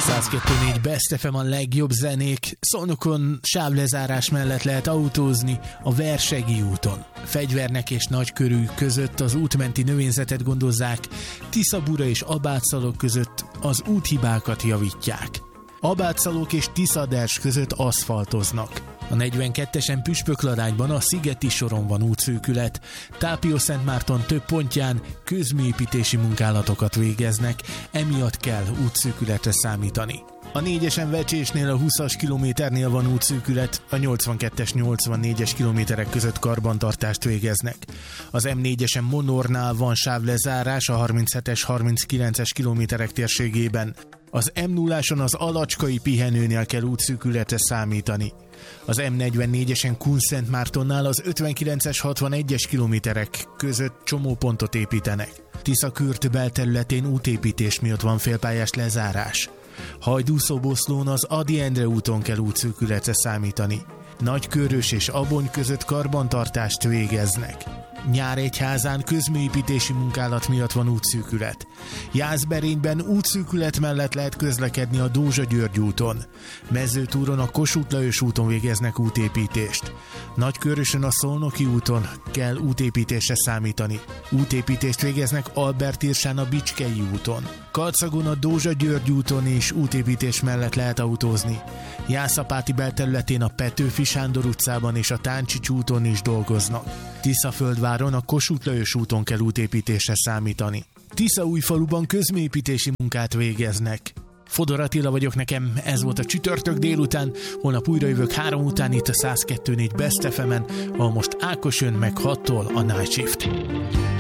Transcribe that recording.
102.4 Best FM a legjobb zenék. Szolnokon sávlezárás mellett lehet autózni a Versegi úton. Fegyvernek és Nagykörű között az útmenti növényzetet gondozzák, Tiszabura és Abátszalok között az úthibákat javítják. Abátszalok és Tiszaders között aszfaltoznak. A 42-esen Püspökladányban a Szigeti soron van útszűkület. Tápió-Szentmárton több pontján közműépítési munkálatokat végeznek, emiatt kell útszűkületre számítani. A 4-esen Vecsésnél a 20-as kilométernél van útszűkület, a 82-es, 84-es kilométerek között karbantartást végeznek. Az M4-esen Monornál van sávlezárás a 37-es, 39-es kilométerek térségében. Az M0-áson az Alacskai pihenőnél kell útszűkületre számítani. Az M44-esen Kunszentmártonnál az 59-es, 61-es kilométerek között csomópontot építenek. Tiszakürt belterületén útépítés miatt van félpályás lezárás. Hajdúszoboszlón az Ady Endre úton kell útszűkületre számítani. Nagykörös és Abony között karbantartást végeznek. Nyáregyházán közműépítési munkálat miatt van útszűkület. Jászberényben útszűkület mellett lehet közlekedni a Dózsa-György úton. Mezőtúron a Kossuth Lajos úton végeznek útépítést. Nagykörösön a Szolnoki úton kell útépítésre számítani. Útépítést végeznek Albert-Irsán a Bicskei úton. Kalcagon a Dózsa-György úton is útépítés mellett lehet autózni. Jászapáti belterületén a Petőfi Sándor utcában és a Táncsics úton is dolgoznak. Tiszaföldváron a Kossuth Lajos úton kell útépítésre számítani. Tiszaújfaluban közműépítési munkát végeznek. Fodor Attila vagyok, nekem ez volt a csütörtök délután, holnap újra jövök 3 után itt a 102.4 Best FM-en, ahol most Ákos jön meg 6-tól a Night Shift.